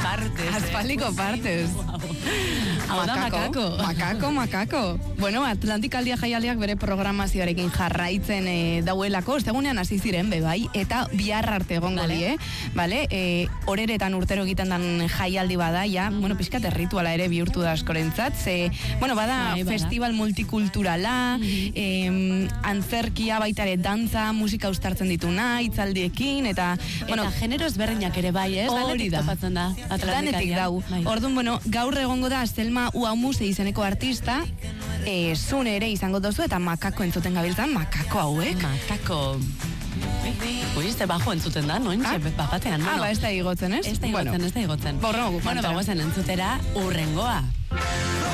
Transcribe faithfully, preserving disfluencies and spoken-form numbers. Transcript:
partes. Aspaldiko partez. Hau da makako. Makako, makako. Bueno, Atlantikaldia jaialdiak bere programazioarekin jarraitzen e, dauelako, ostegunean hasi ziren, be bai, eta bihar arte egongo vale. die, bale? E, oreretan urtero egiten dan jaialdi bada, ja, mm-hmm. bueno, pixkat errituala ere bihurtu da askorentzat, ze, bueno, bada, bai, festival multikulturala, mm-hmm. e, antzerkia baita ere dantza, musika uztartzen dituna, hitzaldiekin, eta, bueno, eta genero ezberdinak ere bai, ez? Hori da. Topatzen da. Danetik dau. Bai. Orduan, bueno, gaur egongo da Selma Uamuse izeneko artista, e, zune ere izango dozu, eta makako entzuten gabiltzan, makako hauek. Makako. Ui, ez da bajo entzuten da, noin? Ah? Bapatean, ah, ba, ez da igotzen, ez? Ez da igotzen, bueno. ez da igotzen. Borro, bueno, bagoazen entzutera urrengoa.